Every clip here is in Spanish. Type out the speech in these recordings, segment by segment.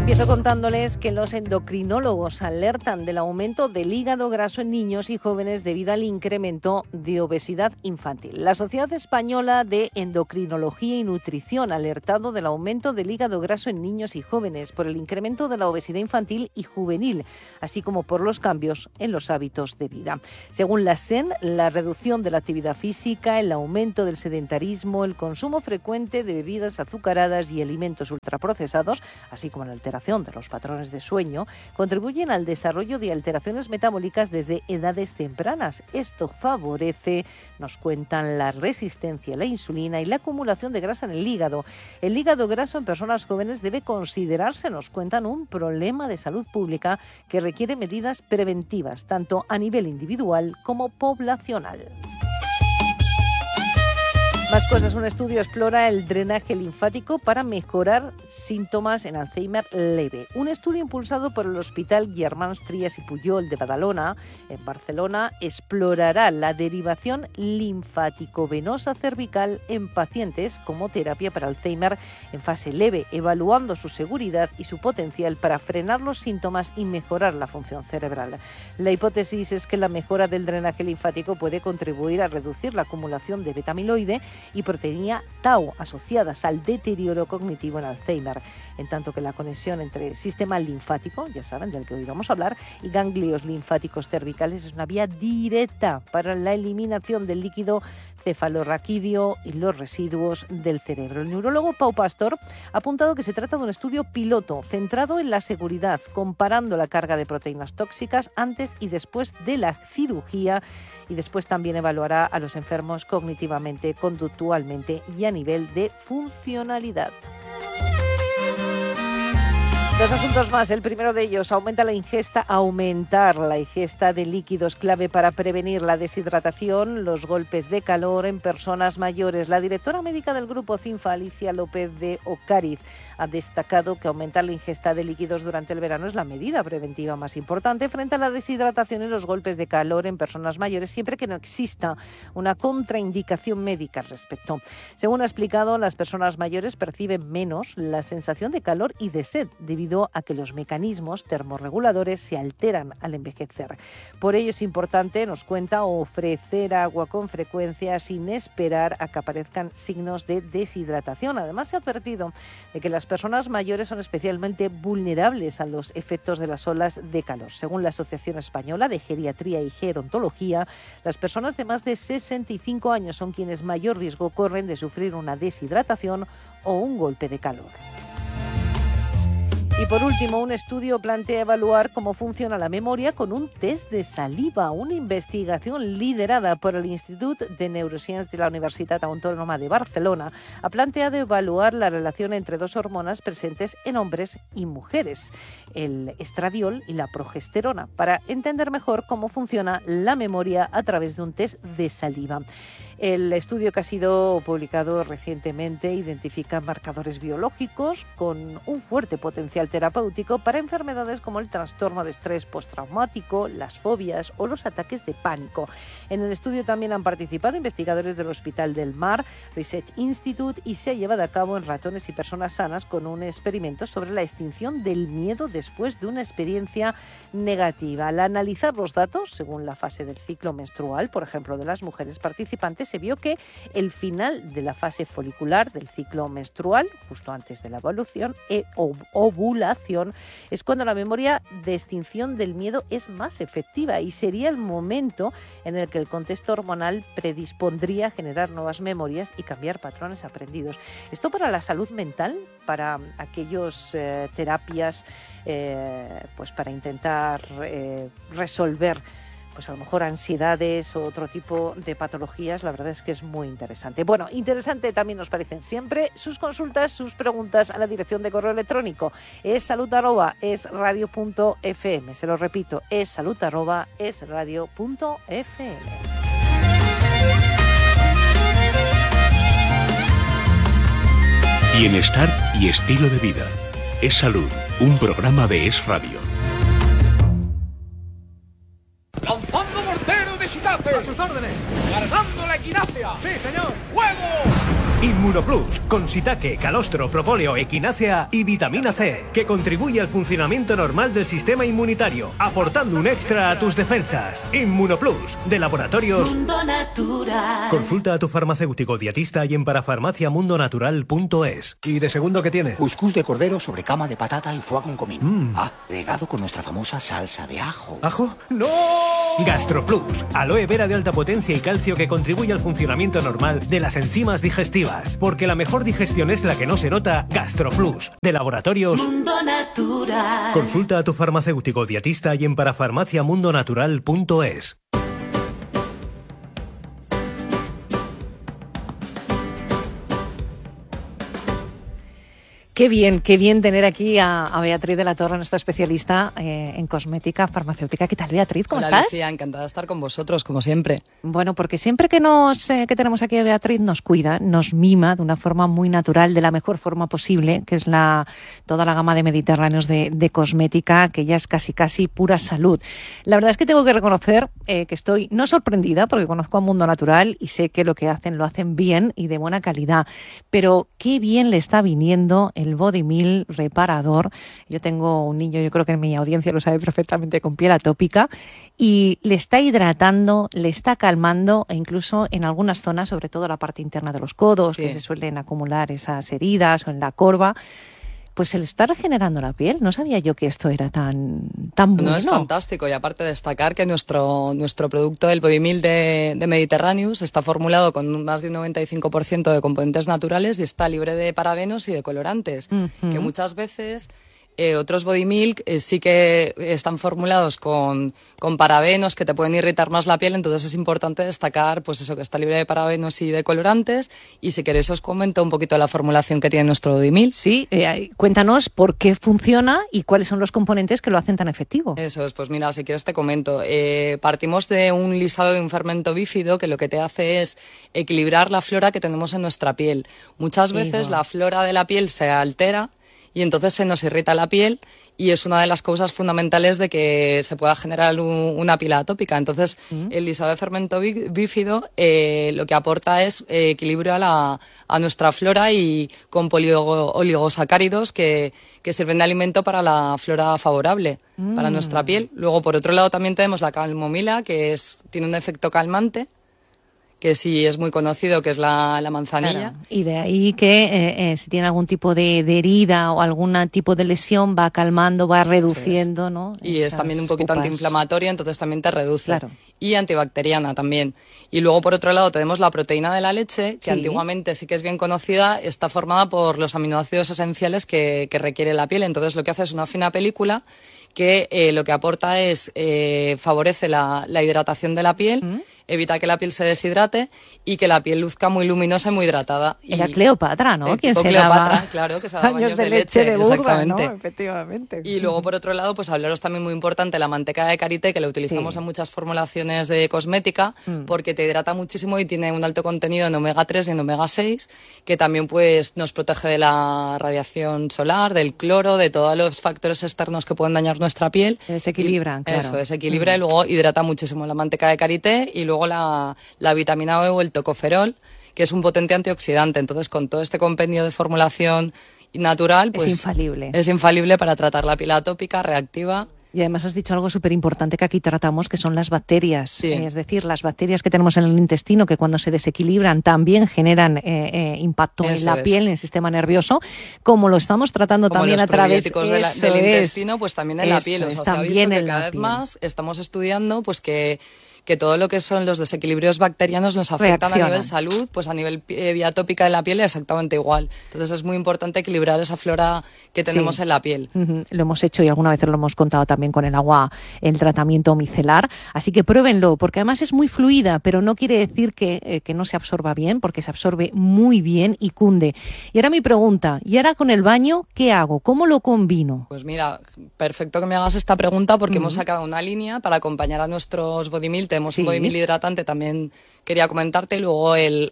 Empiezo contándoles que los endocrinólogos alertan del aumento del hígado graso en niños y jóvenes debido al incremento de obesidad infantil. La Sociedad Española de Endocrinología y Nutrición ha alertado del aumento del hígado graso en niños y jóvenes por el incremento de la obesidad infantil y juvenil, así como por los cambios en los hábitos de vida. Según la SEN, la reducción de la actividad física, el aumento del sedentarismo, el consumo frecuente de bebidas azucaradas y alimentos ultraprocesados, así como la alteración de los patrones de sueño, contribuyen al desarrollo de alteraciones metabólicas desde edades tempranas. Esto favorece, nos cuentan, la resistencia a la insulina y la acumulación de grasa en el hígado. El hígado graso en personas jóvenes debe considerarse, nos cuentan, un problema de salud pública que requiere medidas preventivas, tanto a nivel individual como poblacional. Más cosas. Un estudio explora el drenaje linfático para mejorar síntomas en Alzheimer leve. Un estudio impulsado por el Hospital Germans Trias i Pujol de Badalona, en Barcelona, explorará la derivación linfático-venosa cervical en pacientes como terapia para Alzheimer en fase leve, evaluando su seguridad y su potencial para frenar los síntomas y mejorar la función cerebral. La hipótesis es que la mejora del drenaje linfático puede contribuir a reducir la acumulación de beta-amiloide y proteína tau asociadas al deterioro cognitivo en Alzheimer, en tanto que la conexión entre sistema linfático, ya saben, del que hoy vamos a hablar, y ganglios linfáticos cervicales es una vía directa para la eliminación del líquido cefalorraquídeo y los residuos del cerebro. El neurólogo Pau Pastor ha apuntado que se trata de un estudio piloto centrado en la seguridad, comparando la carga de proteínas tóxicas antes y después de la cirugía, y después también evaluará a los enfermos cognitivamente, conductualmente y a nivel de funcionalidad. Dos asuntos más. El primero de ellos, aumentar la ingesta de líquidos, clave para prevenir la deshidratación, los golpes de calor en personas mayores. La directora médica del Grupo CINFA, Alicia López de Ocariz, ha destacado que aumentar la ingesta de líquidos durante el verano es la medida preventiva más importante frente a la deshidratación y los golpes de calor en personas mayores, siempre que no exista una contraindicación médica al respecto. Según ha explicado, las personas mayores perciben menos la sensación de calor y de sed debido a que los mecanismos termorreguladores se alteran al envejecer. Por ello es importante, nos cuenta, ofrecer agua con frecuencia sin esperar a que aparezcan signos de deshidratación. Además, se ha advertido de que las personas mayores son especialmente vulnerables a los efectos de las olas de calor. Según la Asociación Española de Geriatría y Gerontología, las personas de más de 65 años son quienes mayor riesgo corren de sufrir una deshidratación o un golpe de calor. Y por último, un estudio plantea evaluar cómo funciona la memoria con un test de saliva. Una investigación liderada por el Institut de Neurosciències de la Universitat Autónoma de Barcelona ha planteado evaluar la relación entre dos hormonas presentes en hombres y mujeres, el estradiol y la progesterona, para entender mejor cómo funciona la memoria a través de un test de saliva. El estudio, que ha sido publicado recientemente, identifica marcadores biológicos con un fuerte potencial terapéutico para enfermedades como el trastorno de estrés postraumático, las fobias o los ataques de pánico. En el estudio también han participado investigadores del Hospital del Mar Research Institute y se ha llevado a cabo en ratones y personas sanas con un experimento sobre la extinción del miedo después de una experiencia negativa. Al analizar los datos, según la fase del ciclo menstrual, por ejemplo, de las mujeres participantes, se vio que el final de la fase folicular del ciclo menstrual, justo antes de la ovulación, es cuando la memoria de extinción del miedo es más efectiva y sería el momento en el que el contexto hormonal predispondría a generar nuevas memorias y cambiar patrones aprendidos. Esto para la salud mental, para aquellos terapias, pues para intentar resolver pues a lo mejor ansiedades o otro tipo de patologías. La verdad es que es muy interesante. Bueno, interesante también nos parecen siempre sus consultas, sus preguntas a la dirección de correo electrónico salud@esradio.fm. Se lo repito, salud@esradio.fm. Bienestar y estilo de vida. Es Salud, un programa de Es Radio. ¡Lanzando mortero de Shitate! ¡A sus órdenes! ¡Cargando la equinacia! ¡Sí, señor! ¡Fuego! Inmunoplus, con shiitake, calostro, propóleo, equinácea y vitamina C, que contribuye al funcionamiento normal del sistema inmunitario, aportando un extra a tus defensas. Inmunoplus, de Laboratorios Mundo Natural. Consulta a tu farmacéutico dietista y en parafarmaciamundonatural.es. ¿Y de segundo qué tiene? Cuscús de cordero sobre cama de patata y foie con comino. Regado con nuestra famosa salsa de ajo. ¿Ajo? ¡No! Gastroplus, aloe vera de alta potencia y calcio que contribuye al funcionamiento normal de las enzimas digestivas. Porque la mejor digestión es la que no se nota. Gastroplus, de Laboratorios Mundo Natural. Consulta a tu farmacéutico dietista y en parafarmaciamundonatural.es. Qué bien tener aquí a Beatriz de la Torre, nuestra especialista en cosmética farmacéutica. ¿Qué tal, Beatriz? ¿Cómo Hola, estás? Lucía, encantada de estar con vosotros, como siempre. Bueno, porque siempre que tenemos aquí a Beatriz nos cuida, nos mima de una forma muy natural, de la mejor forma posible, que es toda la gama de mediterráneos de cosmética, que ya es casi pura salud. La verdad es que tengo que reconocer que estoy no sorprendida, porque conozco a Mundo Natural y sé que lo que hacen lo hacen bien y de buena calidad, pero qué bien le está viniendo el Body Milk reparador. Yo tengo un niño, yo creo que en mi audiencia lo sabe perfectamente, con piel atópica, y le está hidratando, le está calmando, e incluso en algunas zonas, sobre todo la parte interna de los codos, Sí. que se suelen acumular esas heridas, o en la corva, pues se le está regenerando la piel. No sabía yo que esto era tan bueno. No, es fantástico, y aparte destacar que nuestro producto, el Body Milk de Mediterraneous, está formulado con más de un 95% de componentes naturales y está libre de parabenos y de colorantes, que muchas veces otros Body Milk sí que están formulados con parabenos que te pueden irritar más la piel, entonces es importante destacar pues eso, que está libre de parabenos y de colorantes. Y si queréis os comento un poquito la formulación que tiene nuestro Body Milk. Sí, cuéntanos por qué funciona y cuáles son los componentes que lo hacen tan efectivo. Eso es, pues mira, si quieres te comento. Partimos de un lisado de un fermento bífido que lo que te hace es equilibrar la flora que tenemos en nuestra piel. Muchas veces la flora de la piel se altera y entonces se nos irrita la piel, y es una de las causas fundamentales de que se pueda generar una piel atópica. Entonces, el lisado de fermento bífido lo que aporta es equilibrio a nuestra flora, y con polioligosacáridos que sirven de alimento para la flora favorable para nuestra piel. Luego, por otro lado, también tenemos la calmomila, que tiene un efecto calmante, que sí es muy conocido, que es la manzanilla. Claro. Y de ahí que si tiene algún tipo de herida o algún tipo de lesión, va calmando, va reduciendo, ¿no? Y es también un poquito pupas. Antiinflamatoria, entonces también te reduce. Claro. Y antibacteriana también. Y luego, por otro lado, tenemos la proteína de la leche, que Sí. antiguamente sí que es bien conocida, está formada por los aminoácidos esenciales que requiere la piel. Entonces, lo que hace es una fina película que lo que aporta es favorece la hidratación de la piel, evita que la piel se deshidrate y que la piel luzca muy luminosa y muy hidratada. Era Cleopatra, ¿no? Quien Tipo se Cleopatra, daba claro, que se daba años baños de leche, de burra, exactamente. ¿no? Efectivamente. Y luego, por otro lado, pues hablaros también muy importante la manteca de karité, que la utilizamos Sí. en muchas formulaciones de cosmética, porque te hidrata muchísimo y tiene un alto contenido en omega 3 y en omega 6, que también pues nos protege de la radiación solar, del cloro, de todos los factores externos que pueden dañar nuestra piel. Desequilibran, claro. Eso, desequilibra, y luego hidrata muchísimo la manteca de karité, y luego la vitamina E o el tocoferol, que es un potente antioxidante. Entonces, con todo este compendio de formulación natural, pues es infalible. es infalible para tratar la piel atópica, reactiva. Y además has dicho algo súper importante que aquí tratamos, que son las bacterias. Sí. Es decir, las bacterias que tenemos en el intestino, que cuando se desequilibran también generan impacto en Eso la es. piel, en el sistema nervioso, como lo estamos tratando Como también los a través probióticos eso del es. intestino, pues también en la Eso piel. O es, sea, se ha también visto que en la cada vez piel. más estamos estudiando pues que todo lo que son los desequilibrios bacterianos nos afectan a Reaccionan. nivel salud, pues a nivel vía tópica de la piel exactamente igual. Entonces es muy importante equilibrar esa flora que tenemos Sí. en la piel. Ujú, lo hemos hecho y alguna vez lo hemos contado también con el agua, el tratamiento micelar. Así que pruébenlo, porque además es muy fluida, pero no quiere decir que no se absorba bien, porque se absorbe muy bien y cunde. Y ahora mi pregunta, ¿y ahora con el baño qué hago? ¿Cómo lo combino? Pues mira, perfecto que me hagas esta pregunta, porque hemos sacado una línea para acompañar a nuestros Body Milk. Tenemos Sí. un Body Milk hidratante, también quería comentarte, y luego el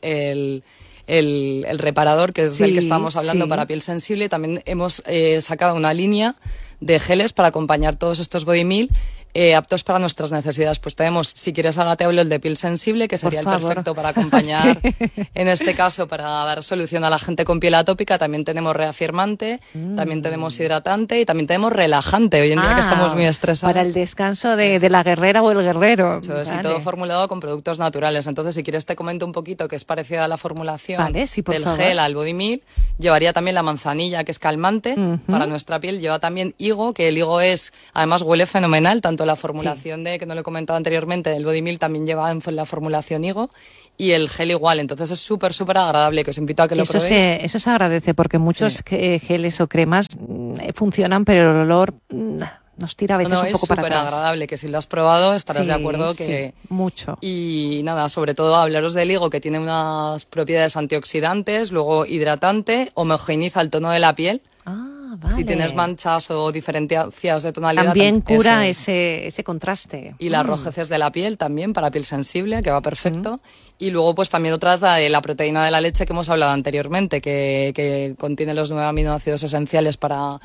reparador, que es del Sí, que estamos hablando, sí. para piel sensible. También hemos sacado una línea de geles para acompañar todos estos Body Milk, aptos para nuestras necesidades. Pues tenemos, si quieres ahora te hablo el de piel sensible, que sería el perfecto para acompañar, sí. En este caso, para dar solución a la gente con piel atópica. También tenemos reafirmante, también tenemos hidratante y también tenemos relajante, hoy en día que estamos muy estresados. Para el descanso de la guerrera o el guerrero. Vale. Y todo formulado con productos naturales. Entonces, si quieres te comento un poquito que es parecida a la formulación del gel al Body Milk. Llevaría también la manzanilla, que es calmante para nuestra piel. Lleva también higo, que el higo además huele fenomenal, tanto la formulación que no lo he comentado anteriormente, del Body Milk también lleva en la formulación higo. Y el gel igual, entonces es súper agradable, que os invito a que lo probéis. Eso se agradece, porque muchos geles o cremas funcionan, pero el olor nos tira a veces un poco para atrás. Es súper agradable, que si lo has probado estarás de acuerdo que... Sí, mucho. Y nada, sobre todo hablaros del higo, que tiene unas propiedades antioxidantes, luego hidratante, homogeneiza el tono de la piel. Vale. Si tienes manchas o diferencias de tonalidad. También cura ese contraste. Y las rojeces de la piel también, para piel sensible, que va perfecto. Y luego pues también otra es la proteína de la leche que hemos hablado anteriormente, que contiene los 9 aminoácidos esenciales para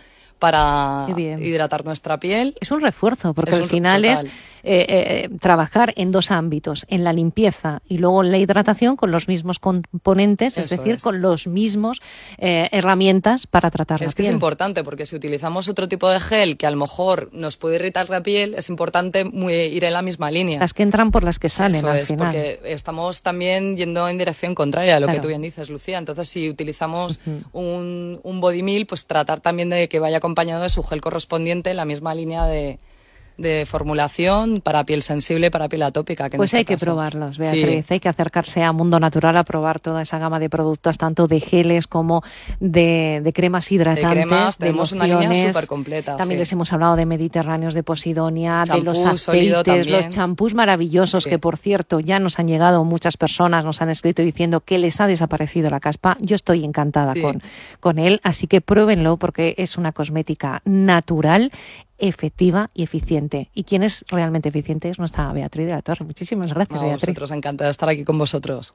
hidratar nuestra piel. Es un refuerzo, porque al final es trabajar en dos ámbitos, en la limpieza y luego en la hidratación con los mismos componentes, es decir, con los mismos herramientas para tratar la piel. Es que es importante, porque si utilizamos otro tipo de gel que a lo mejor nos puede irritar la piel, es importante ir en la misma línea. Las que entran por las que salen. Eso al es, final. porque estamos también yendo en dirección contraria a lo que tú bien dices, Lucía. Entonces, si utilizamos un Body Milk, pues tratar también de que vaya acompañado de su gel correspondiente en la misma línea de formulación para piel sensible, para piel atópica. Pues hay que probarlos, Beatriz. Hay que acercarse a Mundo Natural a probar toda esa gama de productos, tanto de geles como de cremas hidratantes. De cremas, tenemos una línea súper completa. También les hemos hablado de mediterráneos, de Posidonia, de los aceites, los champús maravillosos, que por cierto ya nos han llegado muchas personas, nos han escrito diciendo que les ha desaparecido la caspa. Yo estoy encantada con él, así que pruébenlo, porque es una cosmética natural, efectiva y eficiente. Y quien es realmente eficiente es nuestra Beatriz de la Torre. Muchísimas gracias, Beatriz. Nosotros encantada de estar aquí con vosotros.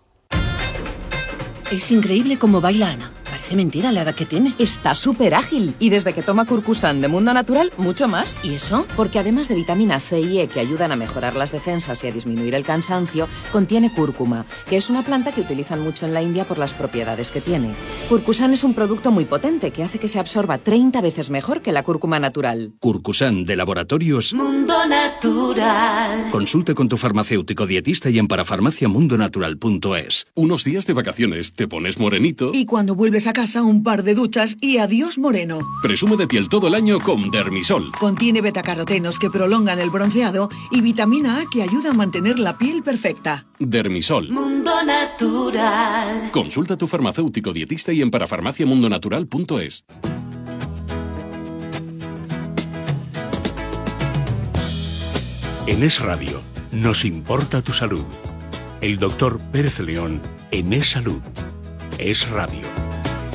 Es increíble cómo baila Ana. Parece mentira la edad que tiene. Está súper ágil. Y desde que toma Curcusan de Mundo Natural, mucho más. ¿Y eso? Porque además de vitamina C y E que ayudan a mejorar las defensas y a disminuir el cansancio, contiene cúrcuma, que es una planta que utilizan mucho en la India por las propiedades que tiene. Curcusan es un producto muy potente que hace que se absorba 30 veces mejor que la cúrcuma natural. Curcusan de Laboratorios Mundo Natural. Consulte con tu farmacéutico dietista y en parafarmaciamundonatural.es. Unos días de vacaciones, te pones morenito. Y cuando vuelves a casa, un par de duchas y adiós moreno. Presume de piel todo el año con Dermisol. Contiene betacarotenos que prolongan el bronceado y vitamina A que ayuda a mantener la piel perfecta. Dermisol. Mundo Natural. Consulta a tu farmacéutico dietista y en parafarmaciamundonatural.es. En Es Radio nos importa tu salud. El doctor Pérez León en Es Salud. Es Radio.